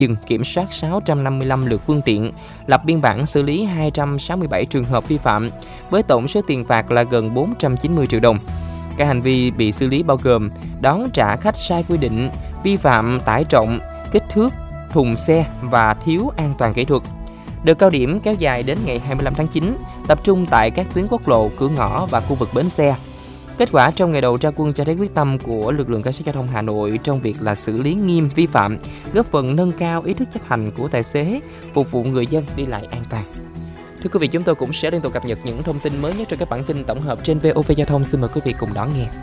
dừng kiểm soát 655 lượt phương tiện, lập biên bản xử lý 267 trường hợp vi phạm, với tổng số tiền phạt là gần 490 triệu đồng. Các hành vi bị xử lý bao gồm đón trả khách sai quy định, vi phạm tải trọng, kích thước thùng xe và thiếu an toàn kỹ thuật. Đợt cao điểm kéo dài đến ngày 25 tháng 9, tập trung tại các tuyến quốc lộ, cửa ngõ và khu vực bến xe. Kết quả trong ngày đầu ra quân cho thấy quyết tâm của lực lượng cảnh sát giao thông Hà Nội trong việc là xử lý nghiêm vi phạm, góp phần nâng cao ý thức chấp hành của tài xế, phục vụ người dân đi lại an toàn. Thưa quý vị, chúng tôi cũng sẽ liên tục cập nhật những thông tin mới nhất trong các bản tin tổng hợp trên VOV Giao thông. Xin mời quý vị cùng đón nghe.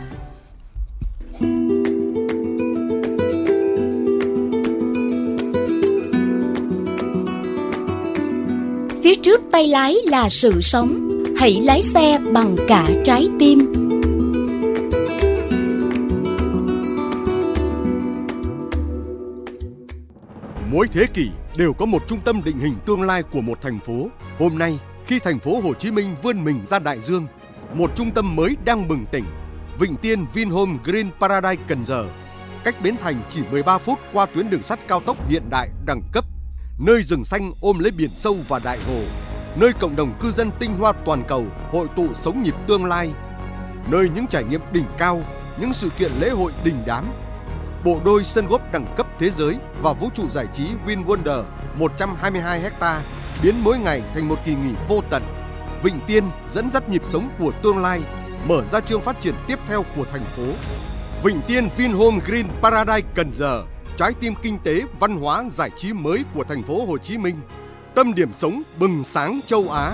Phía trước tay lái là sự sống, hãy lái xe bằng cả trái tim. Mỗi thế kỷ đều có một trung tâm định hình tương lai của một thành phố. Hôm nay, khi thành phố Hồ Chí Minh vươn mình ra đại dương, một trung tâm mới đang bừng tỉnh. Vịnh Tiên Vinhome Green Paradise Cần Giờ, cách Bến Thành chỉ 13 phút qua tuyến đường sắt cao tốc hiện đại đẳng cấp. Nơi rừng xanh ôm lấy biển sâu và đại hồ, nơi cộng đồng cư dân tinh hoa toàn cầu hội tụ sống nhịp tương lai, nơi những trải nghiệm đỉnh cao, những sự kiện lễ hội đình đám. Bộ đôi sân golf đẳng cấp thế giới và vũ trụ giải trí Win Wonder 122 ha biến mỗi ngày thành một kỳ nghỉ vô tận. Vịnh Tiên dẫn dắt nhịp sống của tương lai, mở ra chương phát triển tiếp theo của thành phố. Vịnh Tiên Vinhome Green Paradise Cần Giờ, trái tim kinh tế, văn hóa, giải trí mới của thành phố Hồ Chí Minh, tâm điểm sống bừng sáng châu Á.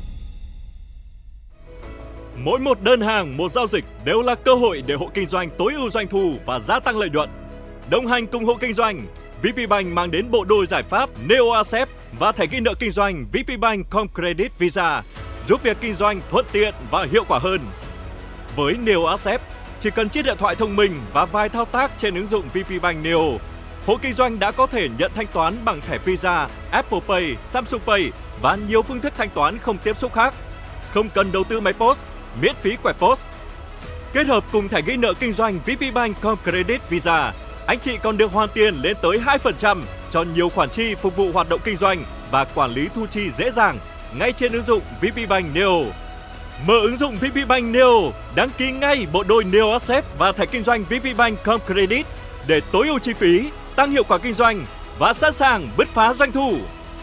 Mỗi một đơn hàng, một giao dịch đều là cơ hội để hộ kinh doanh tối ưu doanh thu và gia tăng lợi nhuận. Đồng hành cùng hộ kinh doanh, VPBank mang đến bộ đôi giải pháp Neo Accept và thẻ ghi nợ kinh doanh VPBank Comcredit Visa, giúp việc kinh doanh thuận tiện và hiệu quả hơn. Với Neo Accept, chỉ cần chiếc điện thoại thông minh và vài thao tác trên ứng dụng VPBank Neo, hộ kinh doanh đã có thể nhận thanh toán bằng thẻ Visa, Apple Pay, Samsung Pay và nhiều phương thức thanh toán không tiếp xúc khác. Không cần đầu tư máy POS, miễn phí quẹt POS. Kết hợp cùng thẻ ghi nợ kinh doanh VPBank Comcredit Visa, anh chị còn được hoàn tiền lên tới 2% cho nhiều khoản chi phục vụ hoạt động kinh doanh và quản lý thu chi dễ dàng ngay trên ứng dụng VPBank Neo. Mở ứng dụng VPBank Neo, đăng ký ngay bộ đôi Neo Accept và thẻ kinh doanh VPBank Comcredit để tối ưu chi phí, tăng hiệu quả kinh doanh và sẵn sàng bứt phá doanh thu.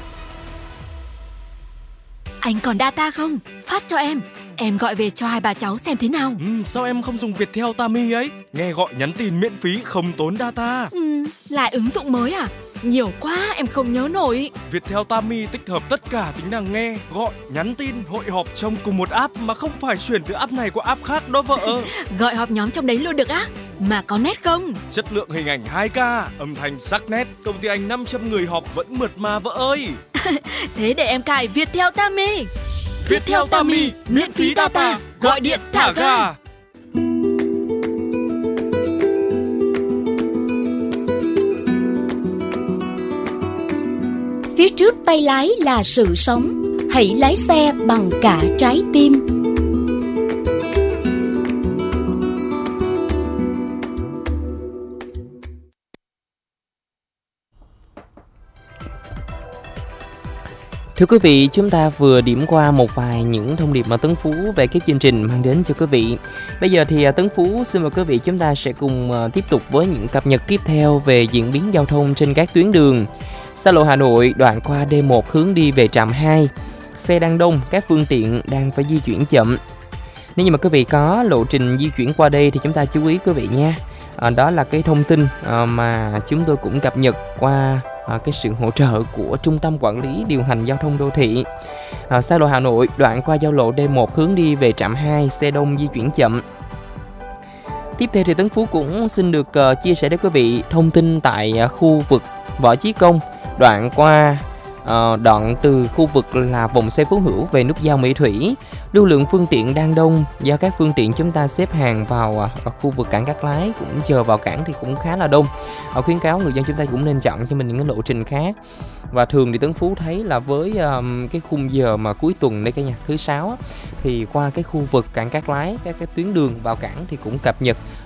Anh còn data không? Phát cho em gọi về cho hai bà cháu xem thế nào. Sao em không dùng Viettel Tami ấy? Nghe gọi nhắn tin miễn phí không tốn data. Lại ứng dụng mới à? Nhiều quá em không nhớ nổi. Viettel Tami tích hợp tất cả tính năng nghe, gọi, nhắn tin, hội họp trong cùng một app mà không phải chuyển từ app này qua app khác đó vợ. Gọi họp nhóm trong đấy luôn được á? Mà có nét không? Chất lượng hình ảnh 2K, âm thanh sắc nét, công ty anh 500 người họp vẫn mượt mà vợ ơi. Thế để em cài Viettel Tami. Viettel Tami, miễn phí data, gọi điện thả ga. Phía trước tay lái là sự sống, hãy lái xe bằng cả trái tim. Thưa quý vị, chúng ta vừa điểm qua một vài những thông điệp mà Tấn Phú về cái chương trình mang đến cho quý vị. Bây giờ thì Tấn Phú xin mời quý vị chúng ta sẽ cùng tiếp tục với những cập nhật tiếp theo về diễn biến giao thông trên các tuyến đường. Xa lộ Hà Nội đoạn qua D1 hướng đi về trạm 2, xe đang đông, các phương tiện đang phải di chuyển chậm. Nếu như mà quý vị có lộ trình di chuyển qua đây thì chúng ta chú ý quý vị nha. Đó là cái thông tin mà chúng tôi cũng cập nhật qua cái sự hỗ trợ của Trung tâm Quản lý Điều hành Giao thông Đô thị. Xa lộ Hà Nội đoạn qua giao lộ D1 hướng đi về trạm 2, xe đông di chuyển chậm. Tiếp theo thì Tấn Phú cũng xin được chia sẻ đến quý vị thông tin tại khu vực Võ Chí Công, đoạn qua đoạn từ khu vực là vòng xoay Phú Hữu về nút giao Mỹ Thủy. Lưu lượng phương tiện đang đông do các phương tiện chúng ta xếp hàng vào khu vực cảng Cát Lái, cũng chờ vào cảng thì cũng khá là đông. Khuyến cáo người dân chúng ta cũng nên chọn cho mình những cái lộ trình khác. Và thường thì Tấn Phú thấy là với cái khung giờ mà cuối tuần đây cả nhà, thứ 6 thì qua cái khu vực cảng Cát Lái, các cái tuyến đường vào cảng thì cũng cập nhật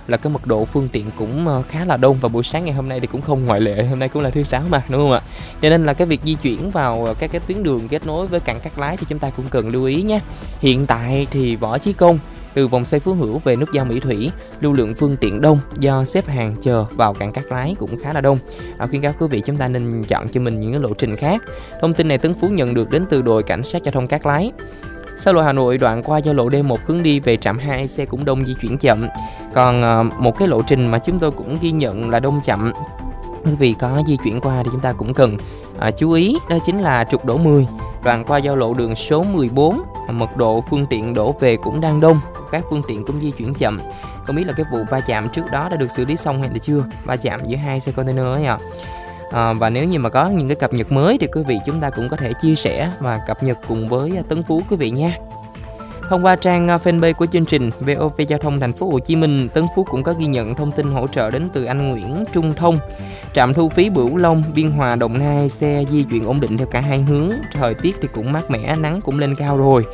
là cái mật độ phương tiện cũng khá là đông, và buổi sáng ngày hôm nay thì cũng không ngoại lệ, hôm nay cũng là thứ Sáu mà, đúng không ạ? Cho nên là cái việc di chuyển vào các cái tuyến đường kết nối với cảng Cát Lái thì chúng ta cũng cần lưu ý nhé. Hiện tại thì Võ Chí Công từ vòng xoay Phú Hữu về nút giao Mỹ Thủy, lưu lượng phương tiện đông do xếp hàng chờ vào cảng Cát Lái cũng khá là đông. Khuyên cáo quý vị chúng ta nên chọn cho mình những cái lộ trình khác. Thông tin này Tấn Phú nhận được đến từ đội cảnh sát giao thông Cát Lái. Xa lộ Hà Nội đoạn qua giao lộ D1 hướng đi về trạm 2 xe cũng đông, di chuyển chậm. Còn một cái lộ trình mà chúng tôi cũng ghi nhận là đông chậm, quý vị có di chuyển qua thì chúng ta cũng cần chú ý, đó chính là trục đổ 10 đoạn qua giao lộ đường số 14. Mật độ phương tiện đổ về cũng đang đông, các phương tiện cũng di chuyển chậm. Không biết là cái vụ va chạm trước đó đã được xử lý xong hay là chưa, va chạm giữa hai xe container ấy ạ. Và nếu như mà có những cái cập nhật mới thì quý vị chúng ta cũng có thể chia sẻ và cập nhật cùng với Tấn Phú quý vị nha. Thông qua trang fanpage của chương trình VOV Giao thông Thành phố Hồ Chí Minh, Tấn Phú cũng có ghi nhận thông tin hỗ trợ đến từ anh Nguyễn Trung Thông. Trạm thu phí Bửu Long, Biên Hòa, Đồng Nai, xe di chuyển ổn định theo cả hai hướng. Thời tiết thì cũng mát mẻ, nắng cũng lên cao rồi.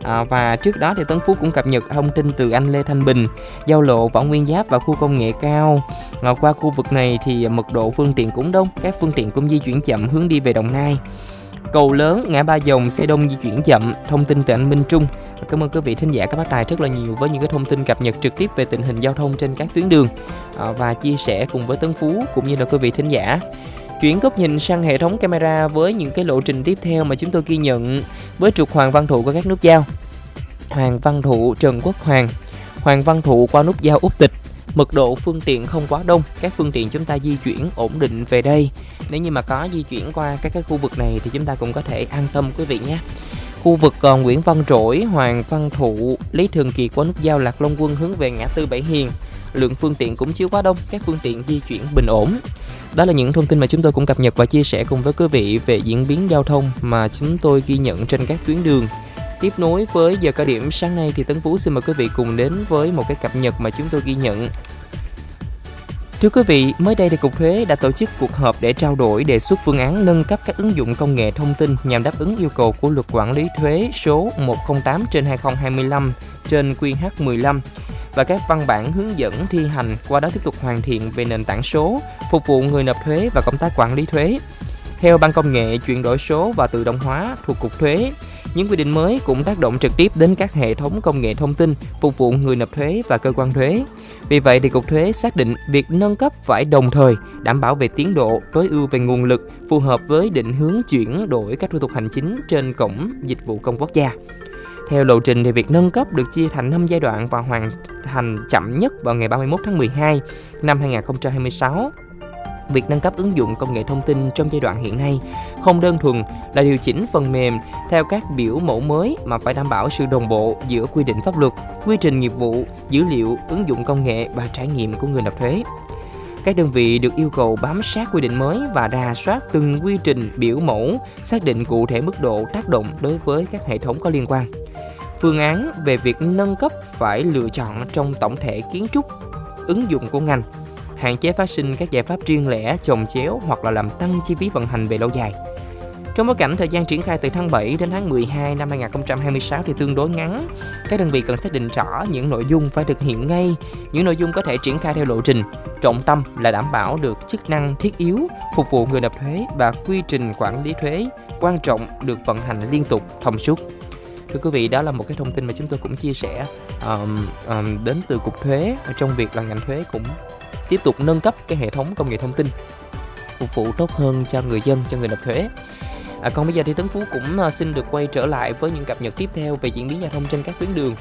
Và trước đó thì Tấn Phú cũng cập nhật thông tin từ anh Lê Thanh Bình, giao lộ Võ Nguyên Giáp và khu công nghệ cao. Qua khu vực này thì mật độ phương tiện cũng đông, các phương tiện cũng di chuyển chậm hướng đi về Đồng Nai. Cầu Lớn, ngã Ba Dòng, xe đông di chuyển chậm. Thông tin từ anh Minh Trung. Cảm ơn quý vị thính giả các bác đài rất là nhiều với những cái thông tin cập nhật trực tiếp về tình hình giao thông trên các tuyến đường và chia sẻ cùng với Tấn Phú cũng như là quý vị thính giả. Chuyển góc nhìn sang hệ thống camera với những cái lộ trình tiếp theo mà chúng tôi ghi nhận với trục Hoàng Văn Thụ qua các nút giao. Hoàng Văn Thụ, Trần Quốc Hoàng, Hoàng Văn Thụ qua nút giao Úc Tịch. Mật độ phương tiện không quá đông, các phương tiện chúng ta di chuyển ổn định về đây. Nếu như mà có di chuyển qua các cái khu vực này thì chúng ta cũng có thể an tâm quý vị nhé. Khu vực còn Nguyễn Văn Trỗi, Hoàng Văn Thụ, Lý Thường Kiệt qua nút giao Lạc Long Quân hướng về ngã tư Bảy Hiền. Lượng phương tiện cũng chưa quá đông, các phương tiện di chuyển bình ổn. Đó là những thông tin mà chúng tôi cũng cập nhật và chia sẻ cùng với quý vị về diễn biến giao thông mà chúng tôi ghi nhận trên các tuyến đường. Tiếp nối với giờ cao điểm sáng nay thì Tấn Phú xin mời quý vị cùng đến với một cái cập nhật mà chúng tôi ghi nhận. Thưa quý vị, mới đây thì Cục Thuế đã tổ chức cuộc họp để trao đổi đề xuất phương án nâng cấp các ứng dụng công nghệ thông tin nhằm đáp ứng yêu cầu của Luật Quản lý thuế số 108/2025 trên QH15 và các văn bản hướng dẫn thi hành, qua đó tiếp tục hoàn thiện về nền tảng số, phục vụ người nộp thuế và công tác quản lý thuế. Theo Ban Công nghệ, chuyển đổi số và tự động hóa thuộc Cục Thuế, những quy định mới cũng tác động trực tiếp đến các hệ thống công nghệ thông tin phục vụ người nộp thuế và cơ quan thuế. Vì vậy thì Cục Thuế xác định việc nâng cấp phải đồng thời đảm bảo về tiến độ, tối ưu về nguồn lực, phù hợp với định hướng chuyển đổi các thủ tục hành chính trên cổng dịch vụ công quốc gia. Theo lộ trình thì việc nâng cấp được chia thành 5 giai đoạn và hoàn thành chậm nhất vào ngày 31 tháng 12 năm 2026. Việc nâng cấp ứng dụng công nghệ thông tin trong giai đoạn hiện nay không đơn thuần là điều chỉnh phần mềm theo các biểu mẫu mới mà phải đảm bảo sự đồng bộ giữa quy định pháp luật, quy trình nghiệp vụ, dữ liệu, ứng dụng công nghệ và trải nghiệm của người nộp thuế. Các đơn vị được yêu cầu bám sát quy định mới và rà soát từng quy trình biểu mẫu, xác định cụ thể mức độ tác động đối với các hệ thống có liên quan. Phương án về việc nâng cấp phải lựa chọn trong tổng thể kiến trúc, ứng dụng của ngành, hạn chế phát sinh các giải pháp riêng lẻ, chồng chéo hoặc là làm tăng chi phí vận hành về lâu dài. Trong bối cảnh thời gian triển khai từ tháng 7 đến tháng 12 năm 2026 thì tương đối ngắn, các đơn vị cần xác định rõ những nội dung phải thực hiện ngay, những nội dung có thể triển khai theo lộ trình. Trọng tâm là đảm bảo được chức năng thiết yếu, phục vụ người nộp thuế và quy trình quản lý thuế, quan trọng được vận hành liên tục, thông suốt. Thưa quý vị, đó là một cái thông tin mà chúng tôi cũng chia sẻ đến từ Cục Thuế trong việc là ngành thuế cũng tiếp tục nâng cấp cái hệ thống công nghệ thông tin phục vụ tốt hơn cho người dân, cho người nộp thuế. Còn bây giờ thì Tấn Phú cũng xin được quay trở lại với những cập nhật tiếp theo về diễn biến giao thông trên các tuyến đường.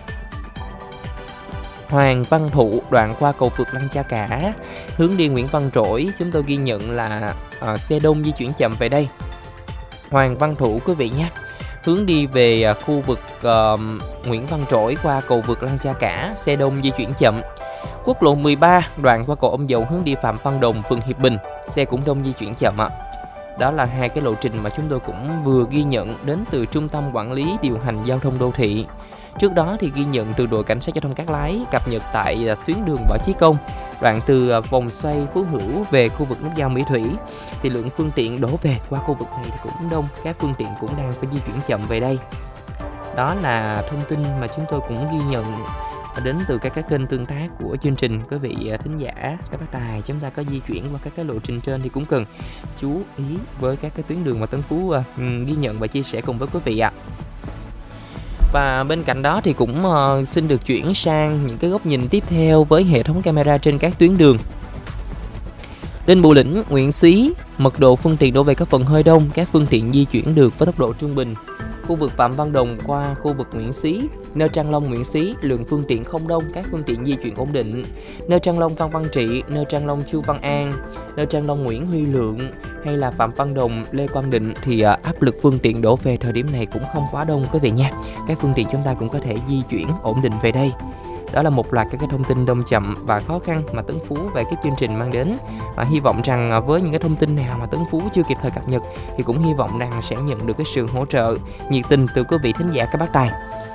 Hoàng Văn Thụ đoạn qua cầu vượt Lăng Cha Cả hướng đi Nguyễn Văn Trỗi, chúng tôi ghi nhận là xe đông di chuyển chậm về đây. Hoàng Văn Thụ quý vị nhé, hướng đi về khu vực Nguyễn Văn Trỗi qua cầu vượt Lăng Cha Cả, xe đông di chuyển chậm. Quốc lộ 13 đoạn qua cầu Ông Dầu hướng đi Phạm Văn Đồng, phường Hiệp Bình, xe cũng đông di chuyển chậm ạ. Đó là hai cái lộ trình mà chúng tôi cũng vừa ghi nhận đến từ Trung tâm Quản lý Điều hành Giao thông Đô thị. Trước đó thì ghi nhận từ đội cảnh sát giao thông Cát Lái cập nhật tại tuyến đường Võ Chí Công, đoạn từ vòng xoay Phú Hữu về khu vực nút giao Mỹ Thủy thì lượng phương tiện đổ về qua khu vực này thì cũng đông, các phương tiện cũng đang phải di chuyển chậm về đây. Đó là thông tin mà chúng tôi cũng ghi nhận đến từ các cái kênh tương tác của chương trình. Quý vị thính giả, các bác tài chúng ta có di chuyển qua các cái lộ trình trên thì cũng cần chú ý với các cái tuyến đường mà Tân Phú ghi nhận và chia sẻ cùng với quý vị ạ. Và bên cạnh đó thì cũng xin được chuyển sang những cái góc nhìn tiếp theo với hệ thống camera trên các tuyến đường. Đinh Bộ Lĩnh, Nguyễn Xí, mật độ phương tiện đổ về các phần hơi đông, các phương tiện di chuyển được với tốc độ trung bình. Khu vực Phạm Văn Đồng qua khu vực Nguyễn Xí, nơi Trang Long Nguyễn Xí, lượng phương tiện không đông, các phương tiện di chuyển ổn định. Nơi Trang Long Phan Văn Trị, nơi Trang Long Chu Văn An, nơi Trang Long Nguyễn Huy Lượng hay là Phạm Văn Đồng, Lê Quang Định thì áp lực phương tiện đổ về thời điểm này cũng không quá đông quý vị nha. Các phương tiện chúng ta cũng có thể di chuyển ổn định về đây. Đó là một loạt các cái thông tin đông chậm và khó khăn mà Tấn Phú về cái chương trình mang đến. Và hy vọng rằng với những cái thông tin nào mà Tấn Phú chưa kịp thời cập nhật thì cũng hy vọng rằng sẽ nhận được cái sự hỗ trợ nhiệt tình từ quý vị thính giả các bác tài.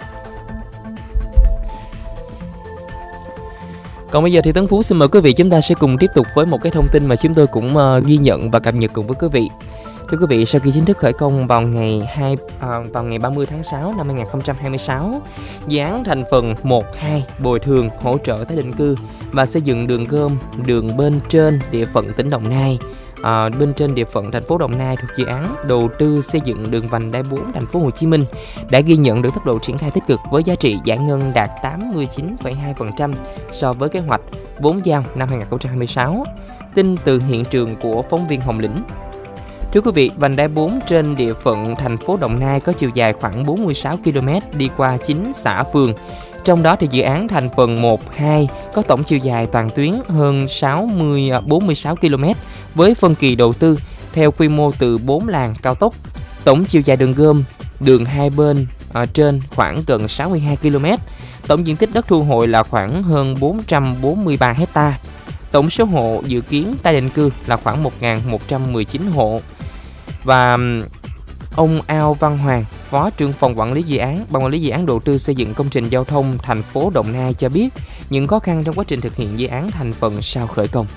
Còn bây giờ thì Tấn Phú xin mời quý vị chúng ta sẽ cùng tiếp tục với một cái thông tin mà chúng tôi cũng ghi nhận và cập nhật cùng với quý vị. Thưa quý vị, sau khi chính thức khởi công vào ngày 30 tháng 6 năm 2026, dự án thành phần 1-2 bồi thường hỗ trợ tái định cư và xây dựng đường gom đường bên trên địa phận tỉnh Đồng Nai, bên trên địa phận thành phố Đồng Nai thuộc dự án đầu tư xây dựng đường vành đai 4 thành phố Hồ Chí Minh đã ghi nhận được tốc độ triển khai tích cực với giá trị giải ngân đạt 89,2% so với kế hoạch vốn giao năm 2026. Tin từ hiện trường của phóng viên Hồng Lĩnh. Thưa quý vị, vành đai 4 trên địa phận thành phố Đồng Nai có chiều dài khoảng 46 km đi qua 9 xã phường. Trong đó thì dự án thành phần 1-2 có tổng chiều dài toàn tuyến hơn 46 km với phân kỳ đầu tư theo quy mô từ 4 làn cao tốc. Tổng chiều dài đường gom đường hai bên trên khoảng gần 62 km. Tổng diện tích đất thu hồi là khoảng hơn 443 hecta. Tổng số hộ dự kiến tái định cư là khoảng 1.119 hộ. Và ông Ao Văn Hoàng, Phó trưởng phòng quản lý dự án, Ban quản lý dự án đầu tư xây dựng công trình giao thông thành phố Đồng Nai cho biết những khó khăn trong quá trình thực hiện dự án thành phần sau khởi công.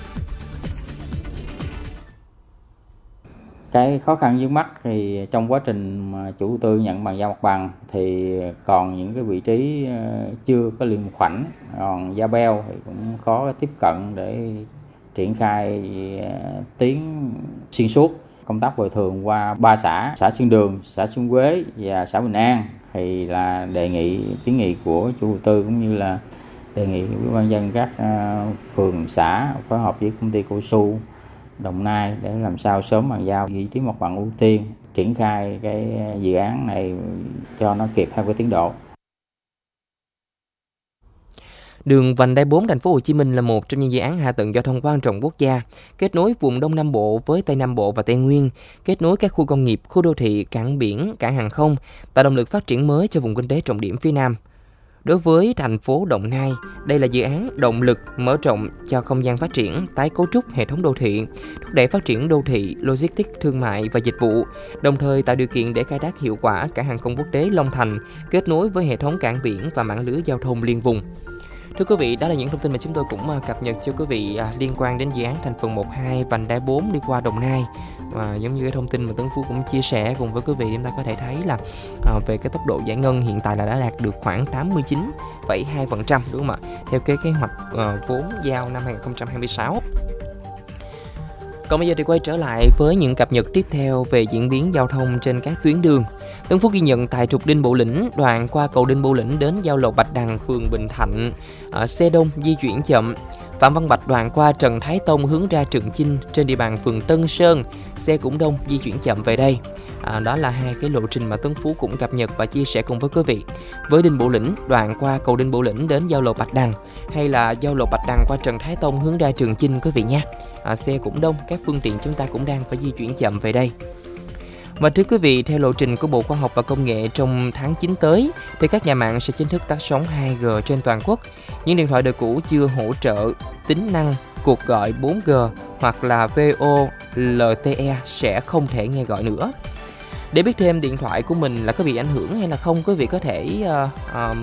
Cái khó khăn vướng mắt thì trong quá trình mà chủ đầu tư nhận bàn giao mặt bằng thì còn những cái vị trí chưa có liền khoảnh, còn da beo thì cũng khó tiếp cận để triển khai tuyến xuyên suốt. Công tác bồi thường qua 3 xã Xuân Đường, xã Xuân Quế và xã Bình An thì là đề nghị kiến nghị của chủ đầu tư cũng như là đề nghị ủy ban nhân các phường xã phối hợp với công ty cao su Đồng Nai để làm sao sớm bàn giao vị trí mặt bằng ưu tiên, triển khai cái dự án này cho nó kịp theo cái tiến độ. Đường vành đai 4 thành phố Hồ Chí Minh là một trong những dự án hạ tầng giao thông quan trọng quốc gia, kết nối vùng Đông Nam Bộ với Tây Nam Bộ và Tây Nguyên, kết nối các khu công nghiệp, khu đô thị, cảng biển, cảng hàng không, tạo động lực phát triển mới cho vùng kinh tế trọng điểm phía Nam. Đối với thành phố Đồng Nai, đây là dự án động lực mở rộng cho không gian phát triển, tái cấu trúc hệ thống đô thị, thúc đẩy phát triển đô thị, logistics, thương mại và dịch vụ, đồng thời tạo điều kiện để khai thác hiệu quả cảng hàng không quốc tế Long Thành, kết nối với hệ thống cảng biển và mạng lưới giao thông liên vùng. Thưa quý vị, đó là những thông tin mà chúng tôi cũng cập nhật cho quý vị liên quan đến dự án thành phần 1-2 vành đai 4 đi qua Đồng Nai. Và giống như cái thông tin mà Tấn Phú cũng chia sẻ cùng với quý vị, chúng ta có thể thấy là về cái tốc độ giải ngân hiện tại là đã đạt được khoảng 89,2%, đúng không ạ? Theo cái kế hoạch vốn giao năm 2026. Còn bây giờ thì quay trở lại với những cập nhật tiếp theo về diễn biến giao thông trên các tuyến đường. Tấn Phú ghi nhận tại trục Đinh Bộ Lĩnh, đoạn qua cầu Đinh Bộ Lĩnh đến giao lộ Bạch Đằng, phường Bình Thạnh, xe đông di chuyển chậm. Phạm Văn Bạch đoạn qua Trần Thái Tông hướng ra Trường Chinh trên địa bàn phường Tân Sơn, xe cũng đông di chuyển chậm về đây. Đó là hai cái lộ trình mà Tấn Phú cũng cập nhật và chia sẻ cùng với quý vị. Với Đinh Bộ Lĩnh, đoạn qua cầu Đinh Bộ Lĩnh đến giao lộ Bạch Đằng hay là giao lộ Bạch Đằng qua Trần Thái Tông hướng ra Trường Chinh quý vị nha. Xe cũng đông, các phương tiện chúng ta cũng đang phải di chuyển chậm về đây. Và thưa quý vị, theo lộ trình của Bộ Khoa học và Công nghệ trong tháng 9 tới thì các nhà mạng sẽ chính thức tắt sóng 2G trên toàn quốc. Những điện thoại đời cũ chưa hỗ trợ tính năng cuộc gọi 4G hoặc là VoLTE sẽ không thể nghe gọi nữa. Để biết thêm điện thoại của mình là có bị ảnh hưởng hay là không, quý vị có thể